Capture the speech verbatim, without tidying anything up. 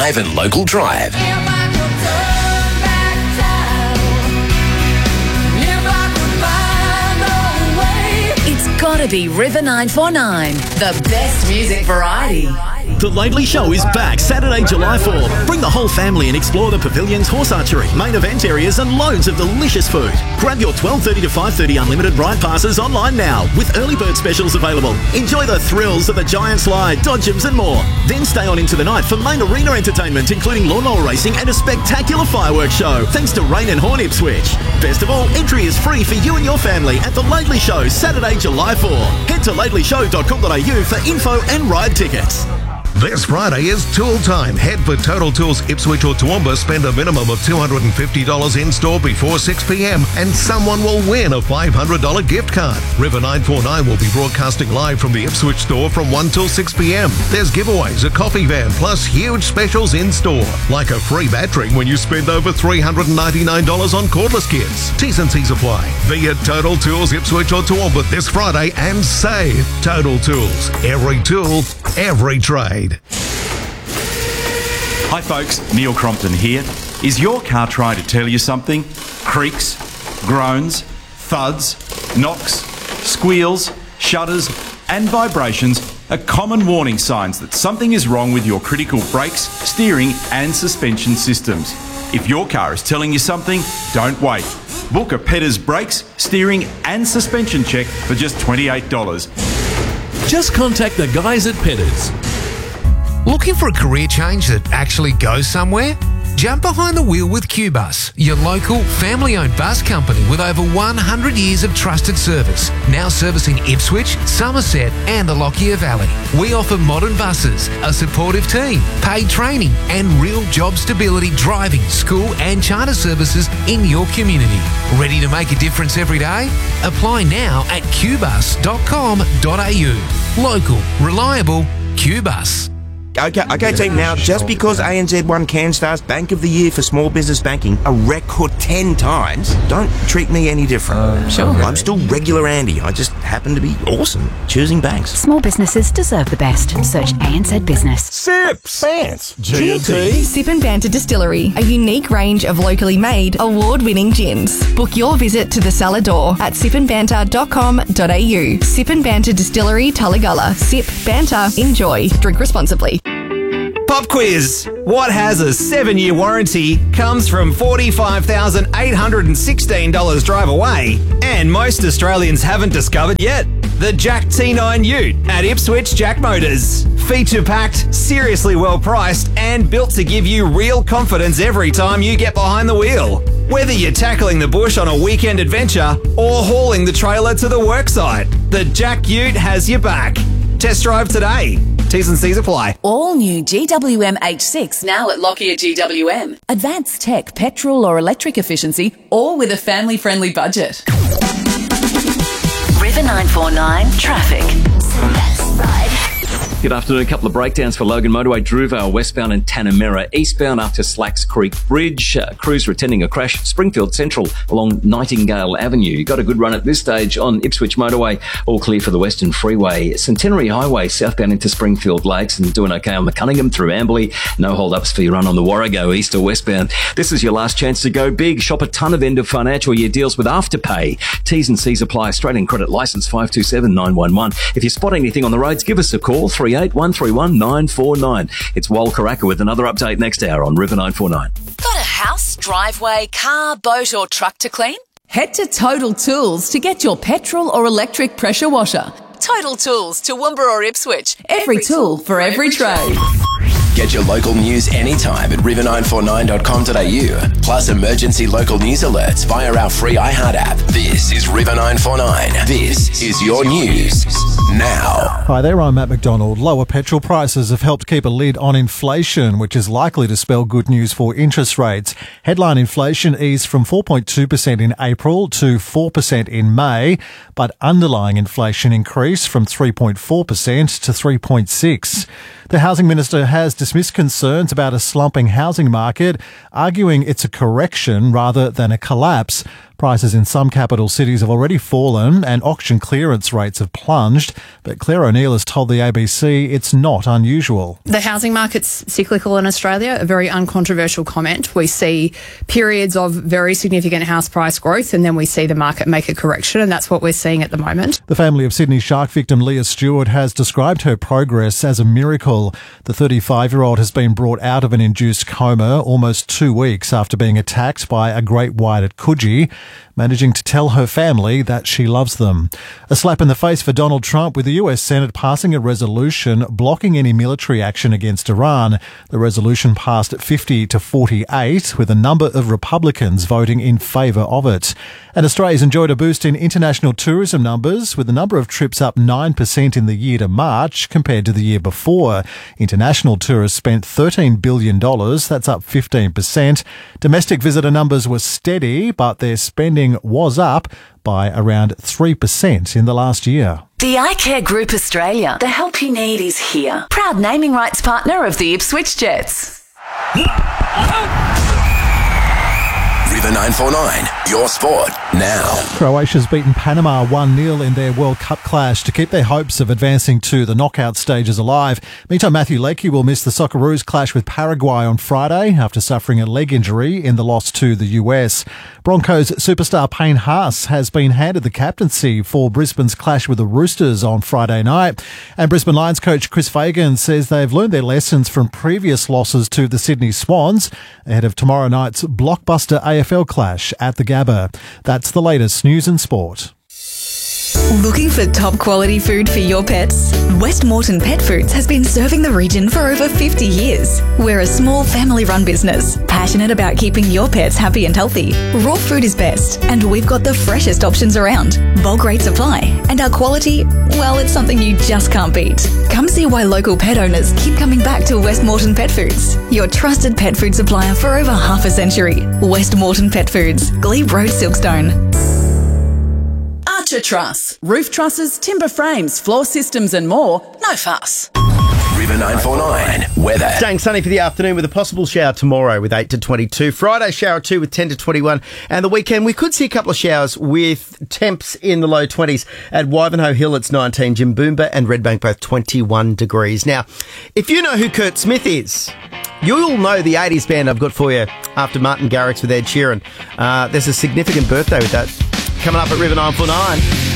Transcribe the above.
Live and Local Drive. It's gotta be River nine four nine, the best music variety. The Lately Show is back Saturday, July fourth. Bring the whole family and explore the pavilion's horse archery, main event areas and loads of delicious food. Grab your twelve thirty to five thirty unlimited ride passes online now with early bird specials available. Enjoy the thrills of the giant slide, dodgems and more. Then stay on into the night for main arena entertainment, including lawnmower racing and a spectacular fireworks show, thanks to Rain and Horn Ipswich. Best of all, entry is free for you and your family at The Lately Show Saturday, July fourth. Head to lately show dot com dot a u for info and ride tickets. This Friday is Tool Time. Head for Total Tools Ipswich or Toowoomba, spend a minimum of two hundred fifty dollars in-store before six p.m. and someone will win a five hundred dollars gift card. River nine four nine will be broadcasting live from the Ipswich store from one till six p.m. There's giveaways, a coffee van, plus huge specials in-store, like a free battery when you spend over three hundred ninety-nine dollars on cordless kits. T's and C's apply. Be at Total Tools Ipswich or Toowoomba this Friday and save. Total Tools. Every tool, every trade. Hi folks, Neil Crompton here. Is your car trying to tell you something? Creaks, groans, thuds, knocks, squeals, shudders and vibrations are common warning signs that something is wrong with your critical brakes, steering and suspension systems. If your car is telling you something, don't wait. Book a Petters brakes, steering and suspension check for just twenty-eight dollars. Just contact the guys at Petters. Looking for a career change that actually goes somewhere? Jump behind the wheel with Q-Bus, your local family-owned bus company with over one hundred years of trusted service. Now servicing Ipswich, Somerset and the Lockyer Valley. We offer modern buses, a supportive team, paid training and real job stability driving, school and charter services in your community. Ready to make a difference every day? Apply now at q bus dot com dot a u. Local, reliable, Q-Bus. Okay, okay, team. Now, just because A N Z won CanStar's Bank of the Year for small business banking a record ten times, don't treat me any different. Uh, sure. I'm still regular Andy. I just happen to be awesome choosing banks. Small businesses deserve the best. Search A N Z Business. Sips. Bants. G and T. Sip and Banter Distillery. A unique range of locally made, award-winning gins. Book your visit to the cellar door at sip and banter dot com dot a u. Sip and Banter Distillery, Tullagalla. Sip, banter, enjoy. Drink responsibly. Pop quiz. What has a seven-year warranty, comes from forty-five thousand eight hundred sixteen dollars drive away, and most Australians haven't discovered yet? The Jack T nine Ute at Ipswich Jack Motors. Feature-packed, seriously well-priced, and built to give you real confidence every time you get behind the wheel. Whether you're tackling the bush on a weekend adventure or hauling the trailer to the worksite, the Jack Ute has your back. Test drive today. T's and C's apply. All new G W M H six now at Lockyer G W M. Advanced tech, petrol or electric efficiency, all with a family-friendly budget. River nine four nine traffic. Good afternoon. A couple of breakdowns for Logan Motorway, Drewvale westbound and Tanamera eastbound after Slacks Creek Bridge. Uh, crews attending a crash. Springfield Central along Nightingale Avenue. You got a good run at this stage on Ipswich Motorway. All clear for the Western Freeway. Centenary Highway southbound into Springfield Lakes and doing okay on the Cunningham through Amberley. No hold-ups for your run on the Warrego east or westbound. This is your last chance to go big. Shop a ton of end of financial year deals with Afterpay. T's and C's apply. Australian Credit Licence five two seven nine one one. If you spot anything on the roads, give us a call. three eight one three one nine four nine. It's Wal Karaka with another update next hour on River nine four nine. Got a house, driveway, car, boat or truck to clean? Head to Total Tools to get your petrol or electric pressure washer. Total Tools, Toowoomba or Ipswich. Every, every tool for every trade. Get your local news anytime at river nine four nine dot com dot a u. Plus emergency local news alerts via our free iHeart app. This is River nine four nine. This is your news now. Hi there, I'm Matt McDonald. Lower petrol prices have helped keep a lid on inflation, which is likely to spell good news for interest rates. Headline inflation eased from four point two percent in April to four percent in May, but underlying inflation increased from three point four percent to three point six percent. The Housing Minister has dismissed concerns about a slumping housing market, arguing it's a correction rather than a collapse. Prices in some capital cities have already fallen and auction clearance rates have plunged, but Claire O'Neill has told the A B C it's not unusual. The housing market's cyclical in Australia, a very uncontroversial comment. We see periods of very significant house price growth and then we see the market make a correction, and that's what we're seeing at the moment. The family of Sydney shark victim Leah Stewart has described her progress as a miracle. The thirty-five-year-old has been brought out of an induced coma almost two weeks after being attacked by a great white at Coogee, managing to tell her family that she loves them. A slap in the face for Donald Trump, with the U S Senate passing a resolution blocking any military action against Iran. The resolution passed at fifty to forty-eight, with a number of Republicans voting in favour of it. And Australia's enjoyed a boost in international tourism numbers, with the number of trips up nine percent in the year to March compared to the year before. International tourists spent thirteen billion dollars, that's up fifteen percent. Domestic visitor numbers were steady, but their spending was up by around three percent in the last year. The iCare Group Australia. The help you need is here. Proud naming rights partner of the Ipswich Jets. River nine four nine, your sport now. Croatia's beaten Panama one nil in their World Cup clash to keep their hopes of advancing to the knockout stages alive. Meantime, Matthew Leckie will miss the Socceroos' clash with Paraguay on Friday after suffering a leg injury in the loss to the U S. Broncos superstar Payne Haas has been handed the captaincy for Brisbane's clash with the Roosters on Friday night. And Brisbane Lions coach Chris Fagan says they've learned their lessons from previous losses to the Sydney Swans ahead of tomorrow night's blockbuster A F L clash at the Gabba. That's the latest news and sport. Looking for top quality food for your pets? West Moreton Pet Foods has been serving the region for over fifty years. We're a small family-run business, passionate about keeping your pets happy and healthy. Raw food is best, and we've got the freshest options around. Bulk rate supply, and our quality, well, it's something you just can't beat. Come see why local pet owners keep coming back to West Moreton Pet Foods, your trusted pet food supplier for over half a century. West Moreton Pet Foods, Glebe Road, Silkstone. Archer Truss. Roof trusses, timber frames, floor systems and more. No fuss. River nine four nine, weather. Staying sunny for the afternoon with a possible shower tomorrow with eight to twenty-two. Friday, shower two with ten to twenty-one. And the weekend, we could see a couple of showers with temps in the low twenties. At Wivenhoe Hill, it's nineteen. Jimboomba and Redbank, both twenty-one degrees. Now, if you know who Kurt Smith is, you'll know the eighties band I've got for you after Martin Garrix with Ed Sheeran. Uh, there's a significant birthday with that coming up at River nine four nine.